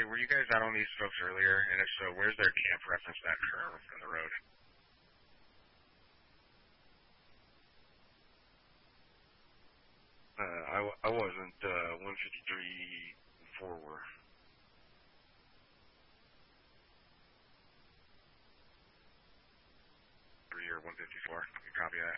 were you guys out on these folks earlier? And if so, where's their camp reference that curve in the road? I wasn't. 153 and 4 were. 3 or 154. You copy that?